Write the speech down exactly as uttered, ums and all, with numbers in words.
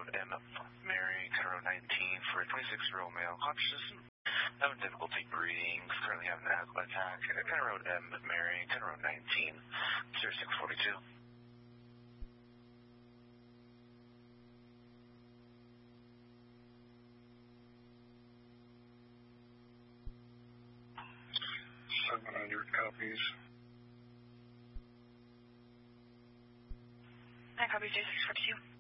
Road M, Mary, County Road nineteen for a twenty-six-year-old male conscious, having difficulty breathing, currently having an asthma attack, at County Road M, Mary, County Road nineteen, zero six forty-two. seven hundred copies. I copy J six forty-two.